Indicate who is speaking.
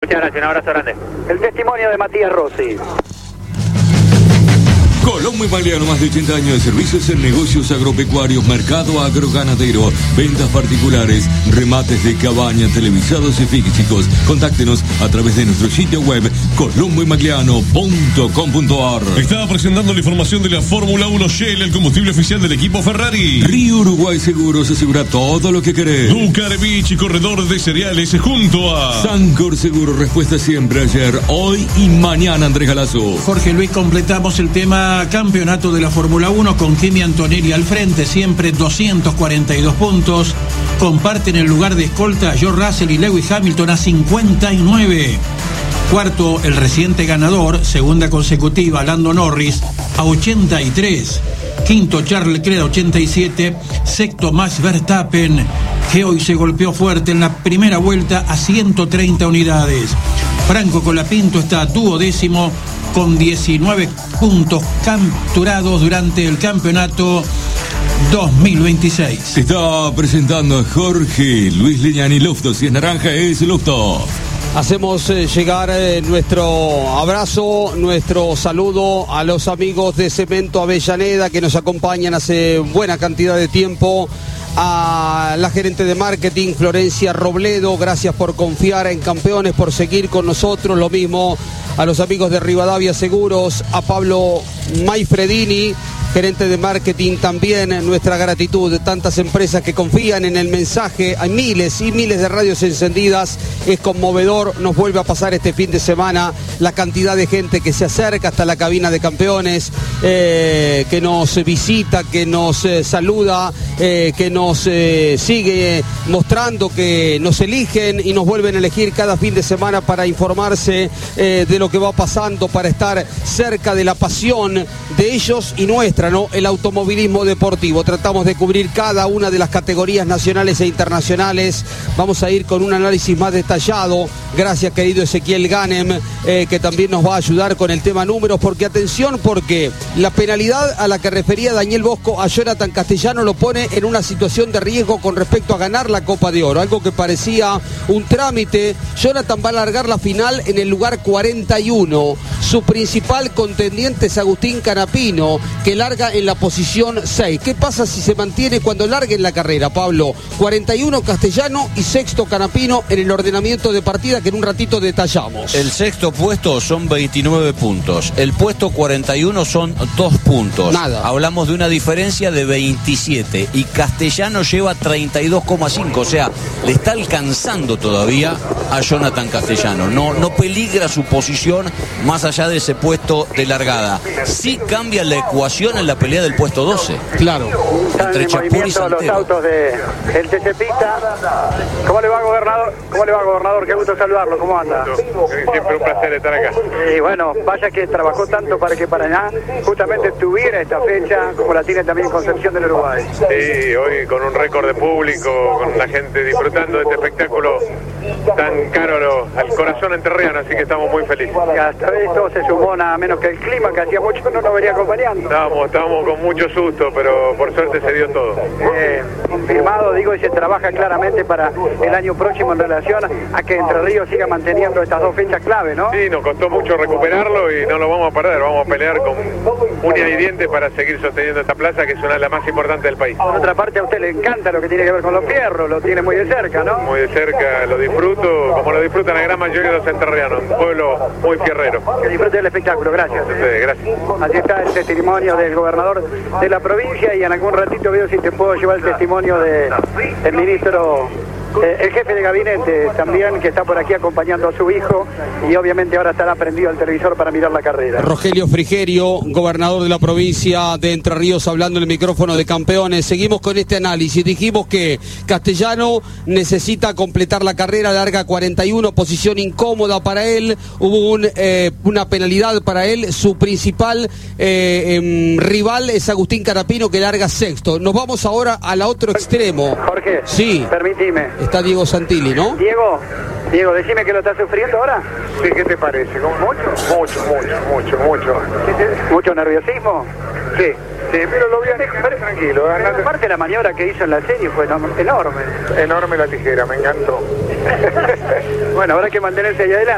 Speaker 1: Muchas gracias, un abrazo grande.
Speaker 2: El testimonio de Matías Rossi.
Speaker 3: Colombo y Magliano, más de 80 años de servicios en negocios agropecuarios, mercado agroganadero, ventas particulares, remates de cabaña, televisados y físicos. Contáctenos a través de nuestro sitio web colomboymagliano.com.ar.
Speaker 4: Estaba presentando la información de la Fórmula 1 Shell, el combustible oficial del equipo Ferrari.
Speaker 3: Río Uruguay Seguros asegura todo lo que querés.
Speaker 4: Ducar Beach y corredor de cereales junto a
Speaker 3: Sancor Seguro, respuesta siempre ayer, hoy y mañana. Andrés Galazo.
Speaker 5: Jorge Luis, completamos el tema campeonato de la Fórmula 1 con Kimi Antonelli al frente, siempre 242 puntos. Comparten el lugar de escolta George Russell y Lewis Hamilton a 59. Cuarto, el reciente ganador, segunda consecutiva, Lando Norris a 83. Quinto, Charles Leclerc a 87. Sexto, Max Verstappen, que hoy se golpeó fuerte en la primera vuelta a 130 unidades. Franco Colapinto está duodécimo con 19 puntos capturados durante el campeonato 2026.
Speaker 3: Se está presentando a Jorge Luis Leñani Lufto. Si es naranja, es Lufto.
Speaker 6: Hacemos llegar nuestro abrazo, nuestro saludo a los amigos de Cemento Avellaneda que nos acompañan hace buena cantidad de tiempo. A la gerente de marketing Florencia Robledo, gracias por confiar en Campeones, por seguir con nosotros. Lo mismo a los amigos de Rivadavia Seguros, a Pablo Maifredini, gerente de marketing, también nuestra gratitud de tantas empresas que confían en el mensaje. Hay miles y miles de radios encendidas, es conmovedor. Nos vuelve a pasar este fin de semana la cantidad de gente que se acerca hasta la cabina de Campeones, que nos visita, que nos saluda, que nos sigue mostrando que nos eligen y nos vuelven a elegir cada fin de semana para informarse de lo que va pasando, para estar cerca de la pasión de ellos y nuestra, ¿no? El automovilismo deportivo. Tratamos de cubrir cada una de las categorías nacionales e internacionales. Vamos a ir con un análisis más detallado. Gracias, querido Ezequiel Ganem, que también nos va a ayudar con el tema números, porque atención, porque la penalidad a la que refería Daniel Bosco a Jonathan Castellano lo pone en una situación de riesgo con respecto a ganar la Copa de Oro, algo que parecía un trámite. Jonathan va a largar la final en el lugar 41. Su principal contendiente es Agustín Canapino, que larga en la posición 6. ¿Qué pasa si se mantiene cuando largue en la carrera, Pablo? 41 Castellano y sexto Canapino en el ordenamiento de partida que en un ratito detallamos.
Speaker 7: El sexto puesto son 29 puntos. El puesto 41 son 2 puntos.
Speaker 6: Nada.
Speaker 7: Hablamos de una diferencia de 27 y Castellano lleva 32,5. O sea, le está alcanzando todavía a Jonathan Castellano. No peligra su posición más allá de ese puesto de largada. Sí cambia la ecuación en la pelea del puesto 12.
Speaker 6: Claro.
Speaker 2: Entre Chapur y Santero. Los autos del TC Pista. ¿Cómo le va, gobernador? ¿Cómo le va, gobernador? Qué gusto saludarlo. ¿Cómo anda?
Speaker 8: Siempre un placer estar acá.
Speaker 2: Y bueno, vaya que trabajó tanto para que Paraná justamente tuviera esta fecha, como la tiene también Concepción del Uruguay.
Speaker 8: Sí, hoy con un récord de público, con la gente disfrutando de este espectáculo tan caro al corazón entrerriano, así que estamos muy felices.
Speaker 2: Y hasta esto se sumó nada menos que el clima, que hacía mucho no nos venía acompañando.
Speaker 8: Estábamos con mucho susto, pero por suerte se dio todo.
Speaker 2: Confirmado, digo, y se trabaja claramente para el año próximo en relación a que Entre Ríos siga manteniendo estas dos fechas clave, ¿no?
Speaker 8: Sí, nos costó mucho recuperarlo y no lo vamos a perder, vamos a pelear con uña y diente para seguir sosteniendo esta plaza, que es una de las más importantes del país.
Speaker 2: Por otra parte, a usted le encanta lo que tiene que ver con los fierros, lo tiene muy de cerca, ¿no?
Speaker 8: Muy de cerca, lo disfruto, como lo disfrutan la gran mayoría de los entrerrianos, un pueblo muy fierrero.
Speaker 2: Que disfrute del espectáculo, gracias.
Speaker 8: Gracias.
Speaker 2: Así está el testimonio del gobernador de la provincia, y en algún ratito veo si te puedo llevar el testimonio del ministro, el jefe de gabinete también, que está por aquí acompañando a su hijo, y obviamente ahora estará prendido al televisor para mirar la carrera.
Speaker 6: Rogelio Frigerio, gobernador de la provincia de Entre Ríos, hablando en el micrófono de Campeones. Seguimos con este análisis. Dijimos que Castellano necesita completar la carrera, larga 41, posición incómoda para él. Hubo una penalidad para él. Su principal rival es Agustín Canapino, que larga sexto. Nos vamos ahora al otro extremo.
Speaker 2: Jorge,
Speaker 6: sí,
Speaker 2: permitime.
Speaker 6: Está Diego Santilli, ¿no?
Speaker 2: Diego, decime que lo estás sufriendo ahora.
Speaker 8: Sí, ¿qué te parece? ¿Mucho?
Speaker 2: ¿Mucho nerviosismo?
Speaker 8: Sí, pero lo voy a dejar tranquilo.
Speaker 2: Aparte, la maniobra que hizo en la serie fue enorme.
Speaker 8: Enorme la tijera, me encantó.
Speaker 2: Bueno, habrá que mantenerse ahí adelante.